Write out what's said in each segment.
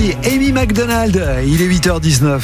Voici Amy McDonald, il est 8h19.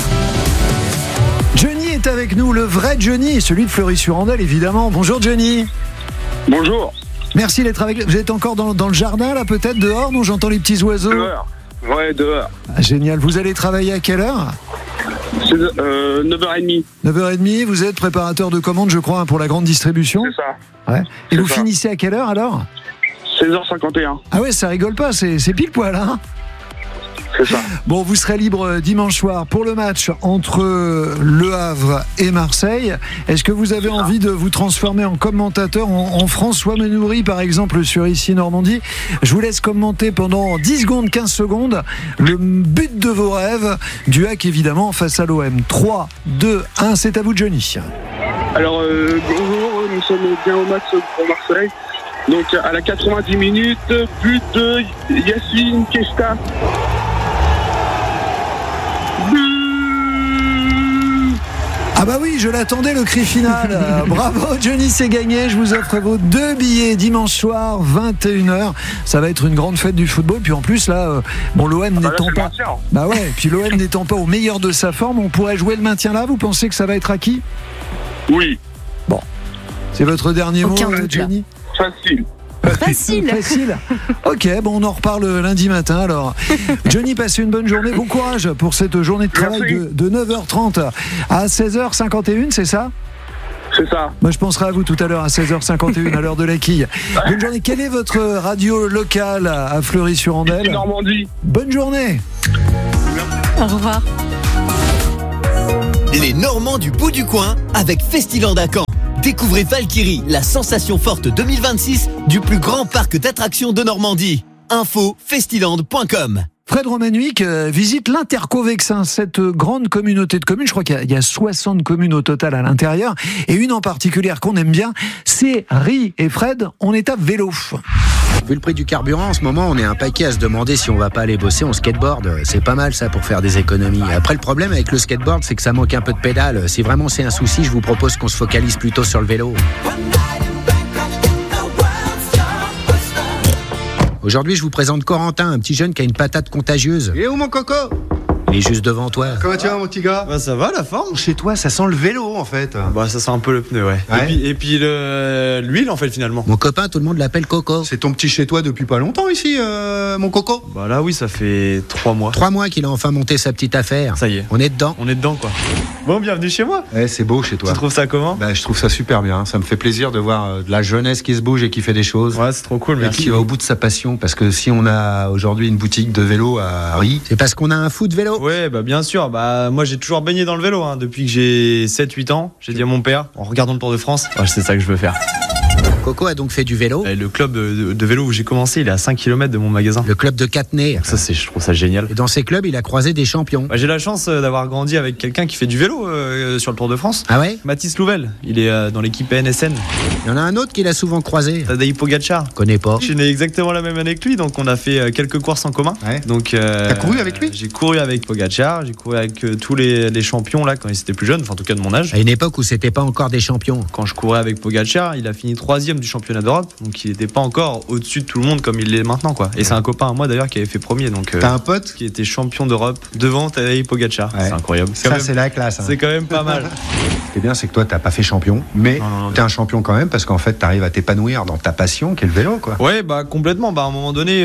Johnny est avec nous, le vrai Johnny, celui de Fleury-sur-Andelle évidemment. Bonjour Johnny. Bonjour. Merci d'être avec nous. Vous êtes encore dans le jardin là, peut-être dehors, non? J'entends les petits oiseaux. Dehors. Ouais, dehors. Ah, génial. Vous allez travailler à quelle heure? C'est 9h30. 9h30, vous êtes préparateur de commandes, je crois, pour la grande distribution. C'est ça. Ouais. Et C'est vous ça. finissez à quelle heure alors? 16h51. Ah ouais, ça rigole pas, c'est pile poil, hein? C'est ça. Bon, vous serez libre dimanche soir pour le match entre Le Havre et Marseille. Est-ce que vous avez envie de vous transformer en commentateur en François Menoury, par exemple, sur Ici Normandie? Je vous laisse commenter pendant 10 secondes, 15 secondes, le but de vos rêves du HAC, évidemment, face à l'OM. 3, 2, 1, c'est à vous, Johnny. Alors, bonjour, nous sommes bien au match pour Marseille. Donc, à la 90 minutes, but de Yacine Kesta. Ah bah oui, je l'attendais, le cri final. Bravo Johnny, c'est gagné. Je vous offre vos 2 billets dimanche soir, 21h. Ça va être une grande fête du football. Puis en plus là, l'OM n'étant pas... Bah ouais, puis l'OM n'étant pas au meilleur de sa forme, on pourrait jouer le maintien là. Vous pensez que ça va être acquis? Oui. Bon, c'est votre dernier Aucun mot, doute, Johnny? Facile. Facile. Ok, bon, on en reparle lundi matin alors. Johnny, passez une bonne journée. Bon courage pour cette journée de travail de 9h30 à 16h51, c'est ça? C'est ça. Moi, je penserai à vous tout à l'heure à 16h51 à l'heure de la quille. Bonne journée. Quelle est votre radio locale à Fleury-sur-Andelle? Normandie. Bonne journée. Au revoir. Les Normands du bout du coin avec Festiland à Caen. Découvrez Valkyrie, la sensation forte 2026 du plus grand parc d'attractions de Normandie. Info festiland.com. Fred Romanuik visite l'Interco-Vexin, cette grande communauté de communes. Je crois qu'il y a 60 communes au total à l'intérieur. Et une en particulier qu'on aime bien, c'est Rie. Et Fred, on est à vélo. Vu le prix du carburant, en ce moment, on est un paquet à se demander si on va pas aller bosser en skateboard. C'est pas mal ça pour faire des économies. Après, le problème avec le skateboard, c'est que ça manque un peu de pédale. Si vraiment c'est un souci, je vous propose qu'on se focalise plutôt sur le vélo. Aujourd'hui, je vous présente Corentin, un petit jeune qui a une patate contagieuse. Il est où mon coco? Il est juste devant toi. Comment tu vas mon petit gars? Bah ça va la forme. Chez toi ça sent le vélo en fait. Bah ça sent un peu le pneu ouais. Et puis l'huile en fait finalement. Mon copain, tout le monde l'appelle Coco. C'est ton petit chez toi depuis pas longtemps ici mon coco? Bah là oui ça fait 3 mois. 3 mois qu'il a enfin monté sa petite affaire. Ça y est. On est dedans. On est dedans quoi. Bon bienvenue chez moi. Ouais c'est beau chez toi. Tu trouves ça comment? Bah je trouve ça super bien. Ça me fait plaisir de voir de la jeunesse qui se bouge et qui fait des choses. Ouais c'est trop cool Et merci. qui va au bout de sa passion. Parce que si on a aujourd'hui une boutique de vélo à Rie, C'est parce qu'on a un fou de vélo. Ouais bah bien sûr. Bah moi j'ai toujours baigné dans le vélo depuis que j'ai 7-8 ans. J'ai dit à mon père en regardant le Tour de France, c'est ça que je veux faire. Coco a donc fait du vélo. Et le club de vélo où j'ai commencé il est à 5 km de mon magasin. Le club de Catenay. Ça je trouve ça génial. Et dans ces clubs, il a croisé des champions. Bah, j'ai la chance d'avoir grandi avec quelqu'un qui fait du vélo sur le Tour de France. Ah ouais? Mathis Louvel, il est dans l'équipe NSN. Il y en a un autre qu'il a souvent croisé. Tadej Pogacar. Connais pas. Je suis né exactement la même année que lui, donc on a fait quelques courses en commun. Ouais. Donc T'as couru avec lui? J'ai couru avec Pogacar, j'ai couru avec tous les champions là quand ils étaient plus jeunes, enfin en tout cas de mon âge. À une époque où c'était pas encore des champions. Quand je courais avec Pogacar, il a fini 3e du championnat d'Europe, donc il n'était pas encore au-dessus de tout le monde comme il l'est maintenant quoi. Et c'est un copain à moi d'ailleurs qui avait fait premier, donc T'as un pote? qui était champion d'Europe devant Tadej Pogacar. Ouais. C'est incroyable. Ça c'est la classe. C'est quand même pas mal. Ce qui est bien c'est que toi t'as pas fait champion, mais Non. t'es un champion quand même parce qu'en fait t'arrives à t'épanouir dans ta passion qui est le vélo quoi. Ouais, bah complètement. Bah à un moment donné,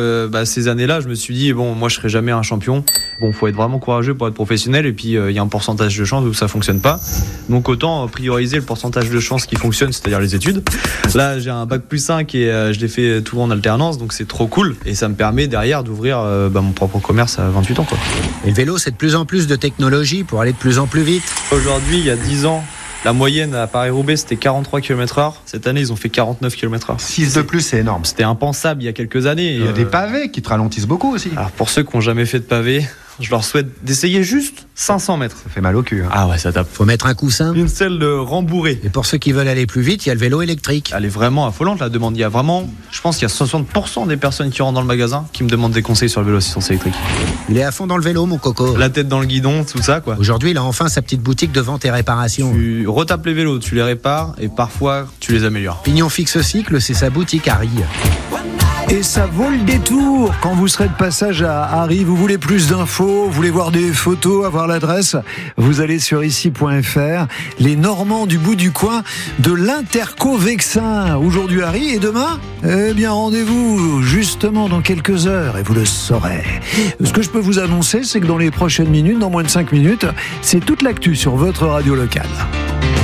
ces années-là, je me suis dit bon, moi je serai jamais un champion. Bon, faut être vraiment courageux pour être professionnel. Et puis il y a un pourcentage de chance où ça fonctionne pas. Donc autant prioriser le pourcentage de chance qui fonctionne, c'est-à-dire les études. Là, j'ai un bac +5 et je l'ai fait tout en alternance, donc c'est trop cool. Et ça me permet derrière d'ouvrir mon propre commerce à 28 ans quoi. Et le vélo, c'est de plus en plus de technologie pour aller de plus en plus vite. Aujourd'hui, il y a 10 ans. La moyenne à Paris-Roubaix, c'était 43 km/h. Cette année, ils ont fait 49 km/h. 6 de plus, c'est énorme. C'était impensable il y a quelques années. Il y a des pavés qui te ralentissent beaucoup aussi. Alors pour ceux qui n'ont jamais fait de pavé, je leur souhaite d'essayer juste 500 mètres. Ça fait mal au cul. Hein. Ah ouais, ça tape. Faut mettre un coussin. Une selle rembourrée. Et pour ceux qui veulent aller plus vite, il y a le vélo électrique. Elle est vraiment affolante la demande. Il y a vraiment, je pense qu'il y a 60% des personnes qui rentrent dans le magasin qui me demandent des conseils sur le vélo assistance électrique. Il est à fond dans le vélo, mon coco. La tête dans le guidon, tout ça quoi. Aujourd'hui, il a enfin sa petite boutique de vente et réparation. Tu retapes les vélos, tu les répares et parfois tu les améliores. Pignon fixe cycle, c'est sa boutique à Rie. Et ça vaut le détour quand vous serez de passage à Harry. Vous voulez plus d'infos, vous voulez voir des photos, avoir l'adresse, vous allez sur ici.fr. Les Normands du bout du coin de l'Interco Vexin. Aujourd'hui Harry et demain, eh bien rendez-vous justement dans quelques heures et vous le saurez. Ce que je peux vous annoncer, c'est que dans les prochaines minutes, dans moins de 5 minutes, c'est toute l'actu sur votre radio locale.